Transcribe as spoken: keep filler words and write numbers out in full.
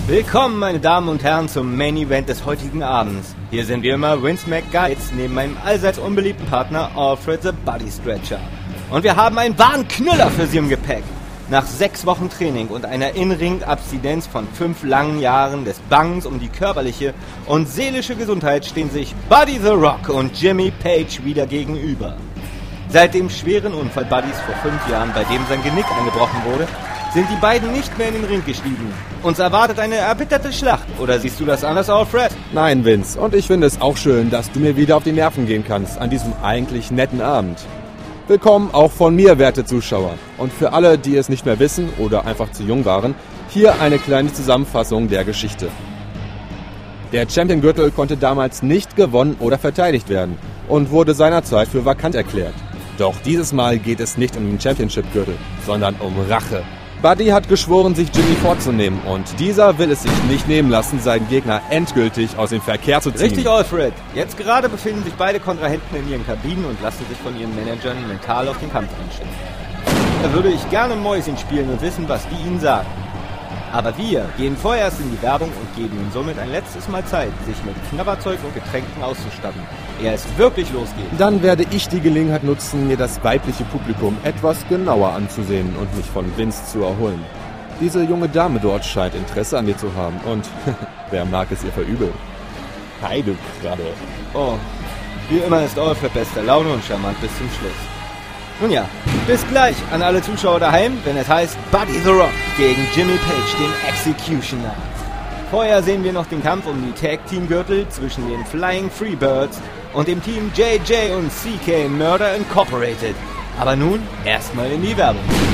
Willkommen, meine Damen und Herren, zum Main Event des heutigen Abends. Hier sind wie immer Vince McGuides neben meinem allseits unbeliebten Partner Alfred the Body Stretcher. Und wir haben einen wahren Knüller für Sie im Gepäck. Nach sechs Wochen Training und einer In-Ring-Abstinenz von fünf langen Jahren des Bangens um die körperliche und seelische Gesundheit stehen sich Buddy the Rock und Jimmy Page wieder gegenüber. Seit dem schweren Unfall Buddys vor fünf Jahren, bei dem sein Genick eingebrochen wurde, sind die beiden nicht mehr in den Ring gestiegen. Uns erwartet eine erbitterte Schlacht. Oder siehst du das anders, Alfred? Nein, Vince. Und ich finde es auch schön, dass du mir wieder auf die Nerven gehen kannst an diesem eigentlich netten Abend. Willkommen auch von mir, werte Zuschauer. Und für alle, die es nicht mehr wissen oder einfach zu jung waren, hier eine kleine Zusammenfassung der Geschichte. Der Champion-Gürtel konnte damals nicht gewonnen oder verteidigt werden und wurde seinerzeit für vakant erklärt. Doch dieses Mal geht es nicht um den Championship-Gürtel, sondern um Rache. Buddy hat geschworen, sich Jimmy vorzunehmen, und dieser will es sich nicht nehmen lassen, seinen Gegner endgültig aus dem Verkehr zu ziehen. Richtig, Alfred. Jetzt gerade befinden sich beide Kontrahenten in ihren Kabinen und lassen sich von ihren Managern mental auf den Kampf einstellen. Da würde ich gerne Mäuschen spielen und wissen, was die ihnen sagen. Aber wir gehen vorerst in die Werbung und geben ihnen somit ein letztes Mal Zeit, sich mit Knabberzeug und Getränken auszustatten, ehe es wirklich losgeht. Dann werde ich die Gelegenheit nutzen, mir das weibliche Publikum etwas genauer anzusehen und mich von Vince zu erholen. Diese junge Dame dort scheint Interesse an dir zu haben und wer mag es ihr verübeln? Hi, du Krabbe. Oh, wie immer ist Alfred bester Laune und charmant bis zum Schluss. Nun ja, bis gleich an alle Zuschauer daheim, wenn es heißt Buddy the Rock gegen Jimmy Page, den Executioner. Vorher sehen wir noch den Kampf um die Tag-Team-Gürtel zwischen den Flying Freebirds und dem Team J J und C K Murder Incorporated. Aber nun erstmal in die Werbung.